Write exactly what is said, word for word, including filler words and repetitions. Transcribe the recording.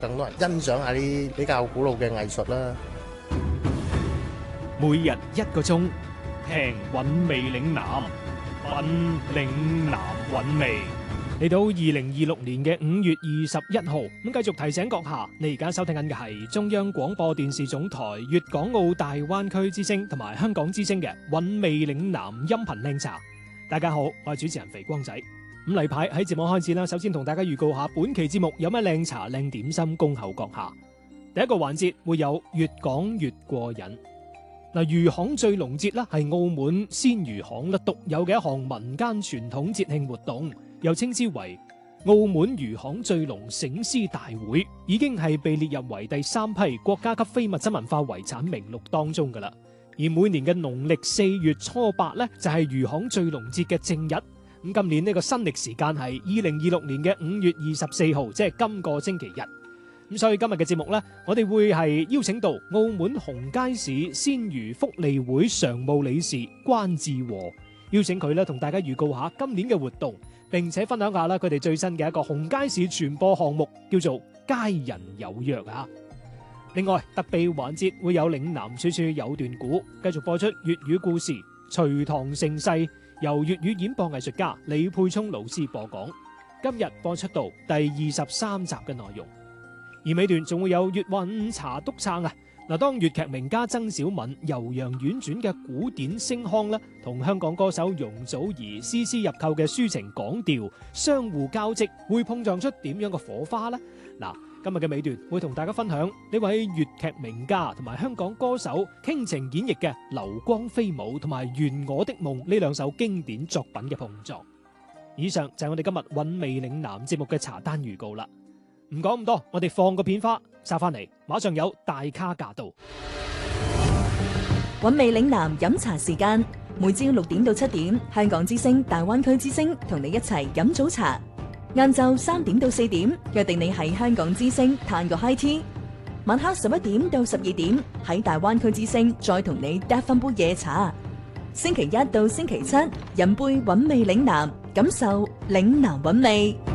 更多人欣賞下啲比較古老嘅藝術啦。 每日一個鐘，聽韻味嶺南，韻嶺南韻味。嚟到二零二六年嘅五月二十一號，咁繼續提醒閣下，你而家收聽緊嘅係中央廣播電視總台粵港澳大灣區之聲同埋香港之聲嘅韻味嶺南音頻靚茶。大家好，我係主持人肥光仔。咁例牌喺節目開始啦，首先同大家預告下本期節目有咩靚茶靚點心恭候閣下。第一個環節會有越講越過癮。嗱，魚行醉龍節啦，係澳門鮮魚行啦獨有嘅一項民間傳統節慶活動，又稱之為澳門魚行醉龍醒獅大會，已經係被列入為第三批國家級非物質文化遺產名錄當中噶啦。而每年嘅農曆四月初八呢，就係魚行醉龍節嘅正日。咁今年呢個新曆時間係二零二六年嘅五月二十四號，即係今個星期日。咁所以今日嘅節目呢，我哋會係邀請到澳門紅街市鮮魚福利會常務理事關志和，邀請佢咧同大家預告下今年嘅活動，並且分享下啦佢哋最新嘅一個紅街市傳播項目，叫做佳人有約啊！另外特備環節會有嶺南處處有段古，繼續播出粵語故事《隋唐盛世》，由粵語演播藝術家李沛聰老師播講。今日播出到第二十三集嘅內容。而尾段仲會有粵韻茶督撐啊！嗱，當粵劇名家曾小敏悠揚婉轉嘅古典聲腔啦，同香港歌手容祖兒絲絲入扣嘅抒情港調相互交織，會碰撞出點樣嘅火花呢？嗱，今日嘅尾段會同大家分享呢位粵劇名家同埋香港歌手傾情演繹嘅《流光飛舞》同埋《願我的夢》呢兩首經典作品嘅碰撞。以上就係我哋今日韻味嶺南節目嘅茶單預告啦。唔講咁多，我哋放個片花，殺翻嚟，馬上有大咖駕到。 韻味嶺南飲茶時間，每朝六點到七點，香港之聲、大灣區之聲同你一齊飲早茶。晏晝三點到四點，約定你喺香港之聲嘆個 high tea。晚黑十一點到十二點，喺大灣區之聲再同你嗒翻杯夜茶。星期一到星期七，飲杯韻味嶺南，感受嶺南韻味。